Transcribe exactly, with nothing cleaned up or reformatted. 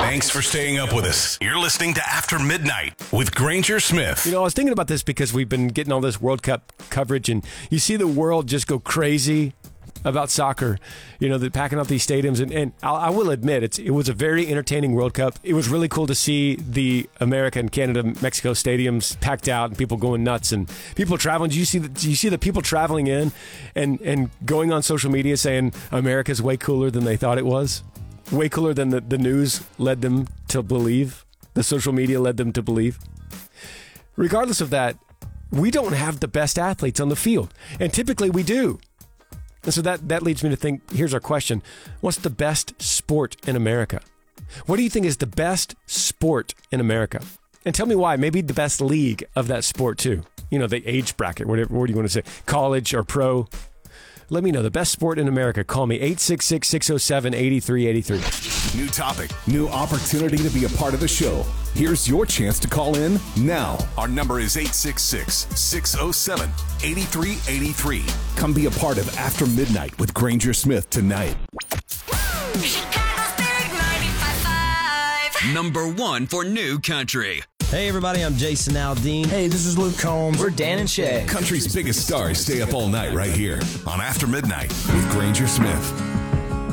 Thanks for staying up with us. You're listening to After Midnight with Granger Smith. You know, I was thinking about this because we've been getting all this World Cup coverage, and you see the world just go crazy about soccer. You know, they're packing up these stadiums, and, and I, I will admit, it's, it was a very entertaining World Cup. It was really cool to see the America and Canada, Mexico stadiums packed out and people going nuts and people traveling. Do you see the, do you see the people traveling in and, and going on social media saying America's way cooler than they thought it was? Way cooler than the, the news led them to believe, the social media led them to believe. Regardless of that, we don't have the best athletes on the field, and typically we do. And so that, that leads me to think, here's our question. What's the best sport in America? What do you think is the best sport in America? And tell me why. Maybe the best league of that sport too. You know, the age bracket, whatever, what do you want to say? College or pro? Let me know. The best sport in America. Call me, eight six six, six oh seven, eight three eight three. New topic. New opportunity to be a part of the show. Here's your chance to call in now. Our number is eight six six, six oh seven, eight three eight three. Come be a part of After Midnight with Granger Smith tonight. Chicago's Big ninety-five point five. Number one for new country. Hey everybody, I'm Jason Aldean. Hey, this is Luke Combs. We're Dan and Shay. Country's biggest stars stay up all night right here on After Midnight with Granger Smith.